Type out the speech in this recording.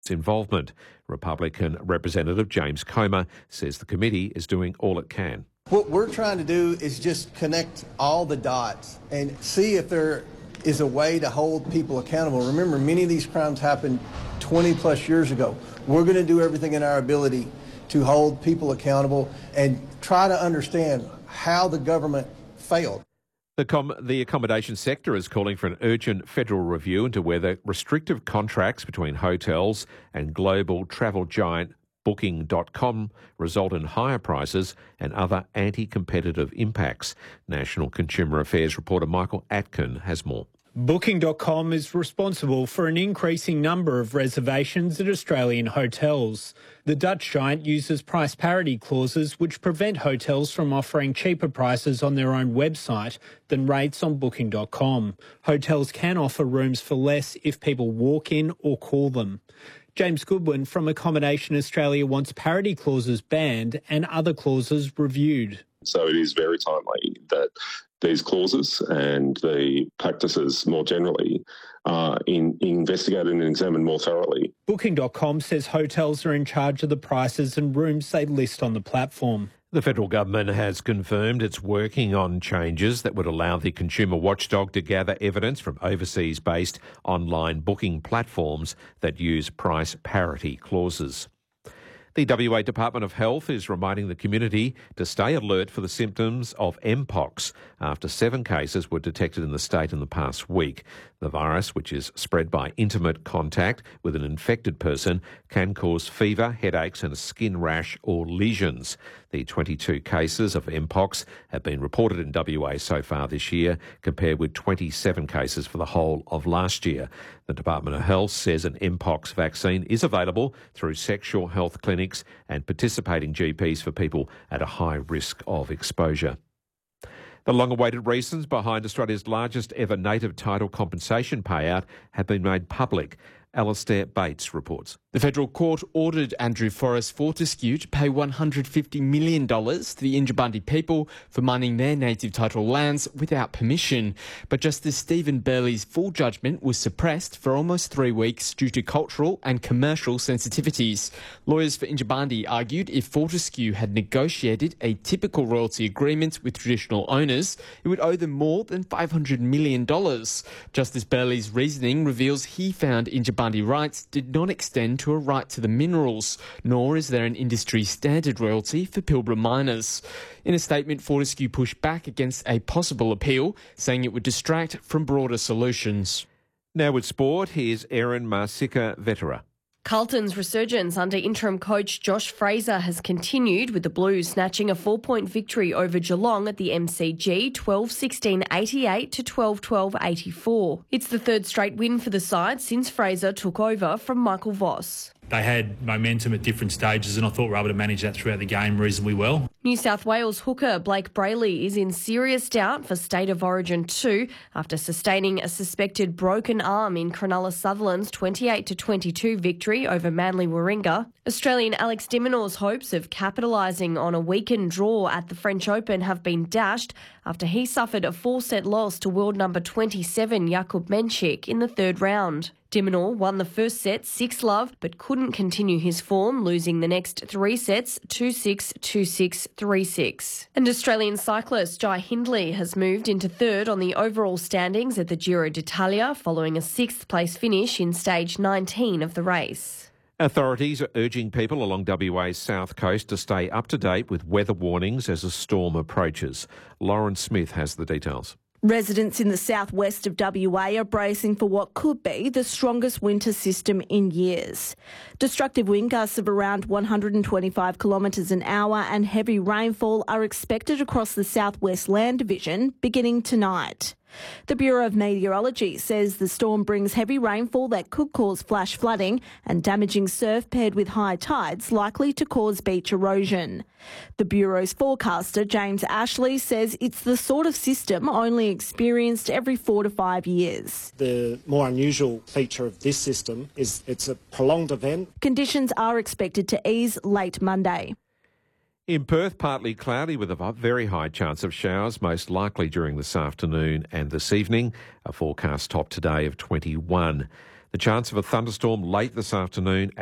involvement. Republican Representative James Comer says the committee is doing all it can. What we're trying to do is just connect all the dots and see if there is a way to hold people accountable. Remember, many of these crimes happened 20 plus years ago. We're going to do everything in our ability to hold people accountable and try to understand how the government failed. The accommodation sector is calling for an urgent federal review into whether restrictive contracts between hotels and global travel giant Booking.com result in higher prices and other anti-competitive impacts. National Consumer Affairs reporter Michael Atkin has more. Booking.com is responsible for an increasing number of reservations at Australian hotels. The Dutch giant uses price parity clauses which prevent hotels from offering cheaper prices on their own website than rates on Booking.com. Hotels can offer rooms for less if people walk in or call them. James Goodwin from Accommodation Australia wants parity clauses banned and other clauses reviewed. So it is very timely that these clauses and the practices more generally are investigated and examined more thoroughly. Booking.com says hotels are in charge of the prices and rooms they list on the platform. The federal government has confirmed it's working on changes that would allow the consumer watchdog to gather evidence from overseas-based online booking platforms that use price parity clauses. The WA Department of Health is reminding the community to stay alert for the symptoms of Mpox after 7 cases were detected in the state in the past week. The virus, which is spread by intimate contact with an infected person, can cause fever, headaches and a skin rash or lesions. The 22 cases of Mpox have been reported in WA so far this year, compared with 27 cases for the whole of last year. The Department of Health says an Mpox vaccine is available through sexual health clinics and participating GPs for people at a high risk of exposure. The long-awaited reasons behind Australia's largest ever native title compensation payout have been made public. Alastair Bates reports. The federal court ordered Andrew Forrest Fortescue to pay $150 million to the Yindjibarndi people for mining their native title lands without permission. But Justice Stephen Burley's full judgment was suppressed for almost 3 weeks due to cultural and commercial sensitivities. Lawyers for Yindjibarndi argued if Fortescue had negotiated a typical royalty agreement with traditional owners, it would owe them more than $500 million. Justice Burley's reasoning reveals he found Yindjibarndi rights did not extend to a right to the minerals, nor is there an industry standard royalty for Pilbara miners. In a statement, Fortescue pushed back against a possible appeal, saying it would distract from broader solutions. Now with sport, here's Erin Marsika-Vetera. Carlton's resurgence under interim coach Josh Fraser has continued, with the Blues snatching a 4-point victory over Geelong at the MCG, 12-16-88 to 12-12-84. It's the third straight win for the side since Fraser took over from Michael Voss. They had momentum at different stages and I thought we were able to manage that throughout the game reasonably well. New South Wales hooker Blake Brayley is in serious doubt for State of Origin 2 after sustaining a suspected broken arm in Cronulla Sutherland's 28-22 victory over Manly Warringah. Australian Alex de Minaur's hopes of capitalising on a weakened draw at the French Open have been dashed after he suffered a 4-set loss to world number 27 Jakub Menchik in the third round. De Minaur won the first set 6-love but couldn't continue his form, losing the next 3 sets 2-6, 2-6, 3-6. And Australian cyclist Jai Hindley has moved into third on the overall standings at the Giro d'Italia following a 6th place finish in stage 19 of the race. Authorities are urging people along WA's south coast to stay up to date with weather warnings as a storm approaches. Lauren Smith has the details. Residents in the southwest of WA are bracing for what could be the strongest winter system in years. Destructive wind gusts of around 125 kilometres an hour and heavy rainfall are expected across the southwest land division beginning tonight. The Bureau of Meteorology says the storm brings heavy rainfall that could cause flash flooding and damaging surf paired with high tides likely to cause beach erosion. The Bureau's forecaster, James Ashley, says it's the sort of system only experienced every 4 to 5 years. The more unusual feature of this system is it's a prolonged event. Conditions are expected to ease late Monday. In Perth, partly cloudy with a very high chance of showers, most likely during this afternoon and this evening. A forecast top today of 21. The chance of a thunderstorm late this afternoon